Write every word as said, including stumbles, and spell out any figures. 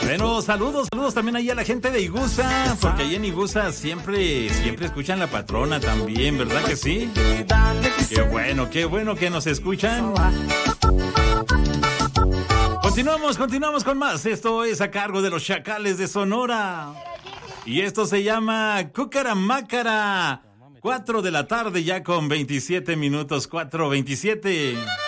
Bueno, saludos, saludos también ahí a la gente de Iguza, porque ahí en Iguza siempre, siempre escuchan La Patrona también, ¿verdad que sí? Qué bueno, qué bueno que nos escuchan. Continuamos, continuamos con más. Esto es a cargo de los Chacales de Sonora. Y esto se llama Cucaramácara. Cuatro de la tarde ya con veintisiete minutos, cuatro veintisiete.